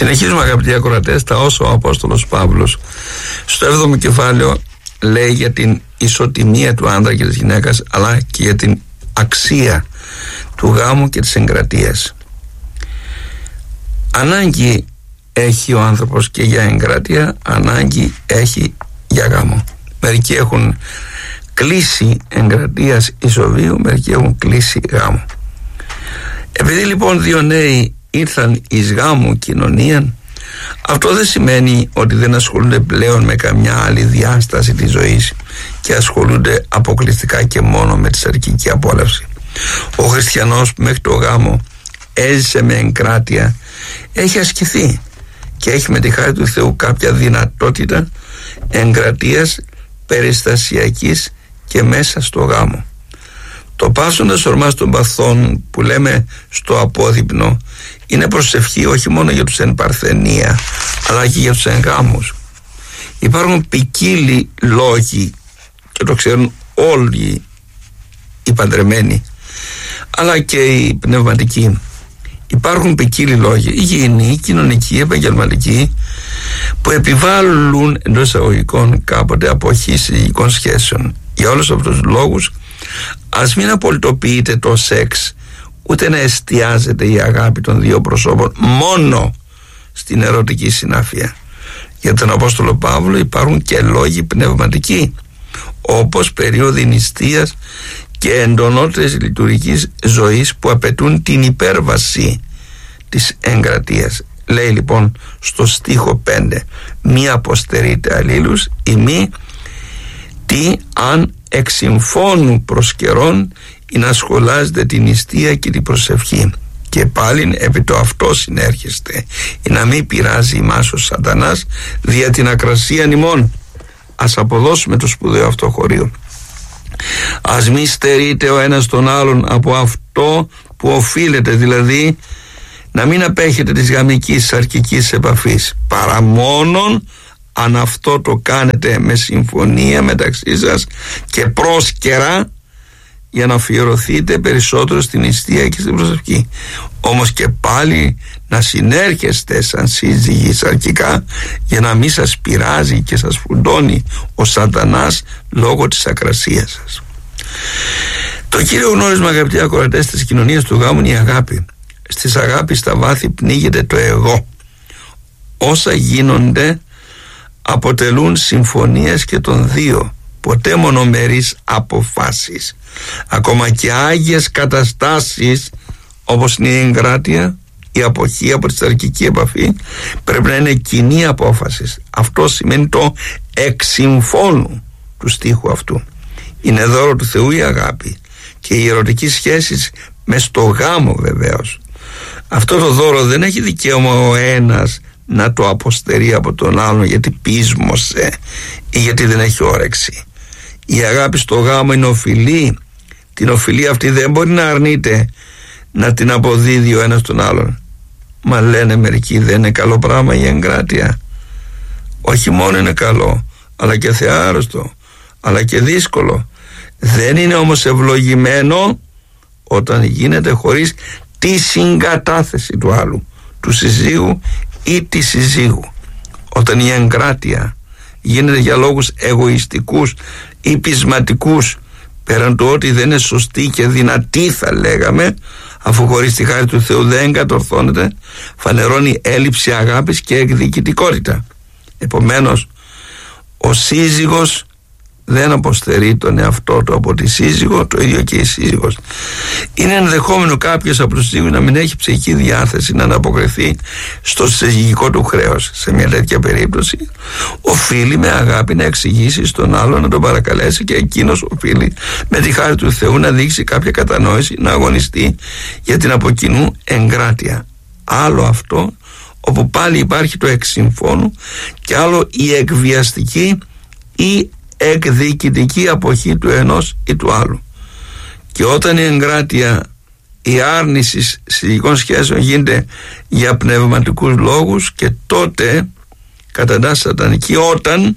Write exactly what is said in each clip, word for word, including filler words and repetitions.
Συνεχίζουμε, αγαπητοί ακροατές, τα όσα ο Απόστολος Παύλος στο έβδομο κεφάλαιο λέει για την ισοτιμία του άντρα και της γυναίκας, αλλά και για την αξία του γάμου και της εγκρατείας. Ανάγκη έχει ο άνθρωπος και για εγκρατεία, ανάγκη έχει για γάμο. Μερικοί έχουν κλείσει εγκρατείας ισοβίου, μερικοί έχουν κλείσει γάμο. Επειδή λοιπόν δύο νέοι ήρθαν εις γάμου κοινωνία, αυτό δεν σημαίνει ότι δεν ασχολούνται πλέον με καμιά άλλη διάσταση της ζωής και ασχολούνται αποκλειστικά και μόνο με τη σαρκική απόλαυση. Ο χριστιανός που μέχρι το γάμο έζησε με εγκράτεια έχει ασκηθεί και έχει με τη χάρη του Θεού κάποια δυνατότητα εγκρατείας περιστασιακής και μέσα στο γάμο. Το πάσοντας ορμάς των παθών που λέμε στο απόδειπνο είναι προσευχή όχι μόνο για τους εν παρθενία, αλλά και για τους εν γάμους. Υπάρχουν ποικίλοι λόγοι και το ξέρουν όλοι οι παντρεμένοι, αλλά και οι πνευματικοί. Υπάρχουν ποικίλοι λόγοι, υγιεινοί, κοινωνικοί, επαγγελματικοί, που επιβάλλουν εντός εισαγωγικών κάποτε αποχή συζυγικών σχέσεων. Για όλους αυτούς τους λόγους ας μην απολυτοποιείτε το σεξ, ούτε να εστιάζεται η αγάπη των δύο προσώπων μόνο στην ερωτική συνάφεια. Για τον Απόστολο Παύλο υπάρχουν και λόγοι πνευματικοί, όπως περίοδοι νηστείας και εντονότερες λειτουργικής ζωής που απαιτούν την υπέρβαση της εγκρατείας. Λέει λοιπόν στο στίχο πέντε, μη αποστερείτε αλλήλους ή μη τι αν εξ συμφώνου προς καιρόν ή να σχολάζετε την νηστεία και την προσευχή. Και πάλιν επί το αυτό συνέρχεστε, ή να μην πειράζει ημάς ο σατανάς δια την ακρασία ημών. Ας αποδώσουμε το σπουδαίο αυτό χωρίο. Ας μη στερείτε ο ένας τον άλλον από αυτό που οφείλετε, δηλαδή να μην απέχετε της γαμικής σαρκικής επαφής, παρά μόνον αν αυτό το κάνετε με συμφωνία μεταξύ σας και πρόσκαιρα, για να αφιερωθείτε περισσότερο στην νηστεία και στην προσευχή. Όμως και πάλι να συνέρχεστε σαν σύζυγοι σαρκικά, για να μην σας πειράζει και σας φουντώνει ο σατανάς λόγω της ακρασίας σας. Το κύριο γνώρισμα, αγαπητοί ακροατές, της κοινωνίας του γάμου είναι η αγάπη. Στις αγάπης στα βάθη πνίγεται το εγώ. Όσα γίνονται αποτελούν συμφωνίες και των δύο, ποτέ μονομερείς αποφάσεις. Ακόμα και άγιες καταστάσεις όπως είναι η εγκράτεια, η αποχή από τη σαρκική επαφή, πρέπει να είναι κοινή απόφαση. Αυτό σημαίνει το εξ συμφώνου του στίχου αυτού. Είναι δώρο του Θεού η αγάπη και η ερωτική σχέση μες στο γάμο βεβαίως. Αυτό το δώρο δεν έχει δικαίωμα ο ένας να το αποστερεί από τον άλλον γιατί πείσμωσε ή γιατί δεν έχει όρεξη. Η αγάπη στο γάμο είναι οφειλή. Την οφειλή αυτή δεν μπορεί να αρνείται να την αποδίδει ο ένας τον άλλον. Μα λένε μερικοί, δεν είναι καλό πράγμα η εγκράτεια? Όχι μόνο είναι καλό, αλλά και θεάρεστο, αλλά και δύσκολο. Δεν είναι όμως ευλογημένο όταν γίνεται χωρίς τη συγκατάθεση του άλλου, του συζύγου ή της συζύγου. Όταν η εγκράτεια γίνεται για λόγους εγωιστικούς ή πεισματικούς, πέραν του ότι δεν είναι σωστή και δυνατή θα λέγαμε, αφού χωρίς τη χάρη του Θεού δεν κατορθώνεται, φανερώνει έλλειψη αγάπης και εκδικητικότητα. Επομένως, ο σύζυγος δεν αποστερεί τον εαυτό του από τη σύζυγο, το ίδιο και η σύζυγος. Είναι ενδεχόμενο κάποιος από τους σύζυγους να μην έχει ψυχική διάθεση να ανταποκριθεί στο συζυγικό του χρέος. Σε μια τέτοια περίπτωση οφείλει με αγάπη να εξηγήσει στον άλλον, να τον παρακαλέσει, και εκείνος οφείλει με τη χάρη του Θεού να δείξει κάποια κατανόηση, να αγωνιστεί για την από κοινού εγκράτεια. Άλλο αυτό, όπου πάλι υπάρχει το εξ συμφώνου, και άλλο η εκβιαστική ή εκδικητική αποχή του ενός ή του άλλου. Και όταν η εγκράτεια, η άρνηση συζυγικών σχέσεων γίνεται για πνευματικούς λόγους, και τότε καταντά σατανική, όταν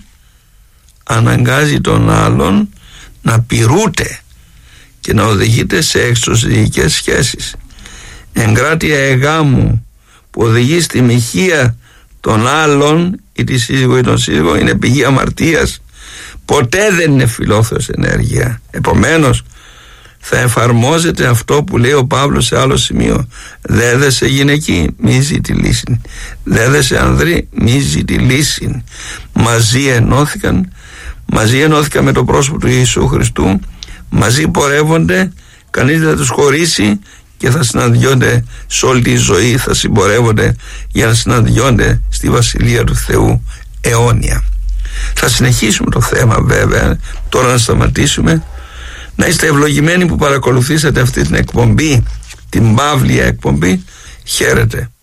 αναγκάζει τον άλλον να πειρούται και να οδηγείται σε εξωσυζυγικές σχέσεις. Εγκράτεια εγάμου που οδηγεί στη μοιχεία των άλλων ή τη σύζυγο ή τον σύζυγο είναι πηγή αμαρτίας. Ποτέ δεν είναι φιλόθεος ενέργεια. Επομένως θα εφαρμόζεται αυτό που λέει ο Παύλος σε άλλο σημείο: δέδεσαι γυναική, μη ζήτη λύση, δέδεσαι ανδρή, μη ζήτη λύση. Μαζί ενώθηκαν, μαζί ενώθηκαν με το πρόσωπο του Ιησού Χριστού, μαζί πορεύονται, κανείς δεν θα τους χωρίσει και θα συναντιόνται σε όλη τη ζωή, θα συμπορεύονται για να συναντιόνται στη Βασιλεία του Θεού αιώνια. Θα συνεχίσουμε το θέμα βέβαια, τώρα να σταματήσουμε. Να είστε ευλογημένοι που παρακολουθήσατε αυτή την εκπομπή, την παύλια εκπομπή. Χαίρετε.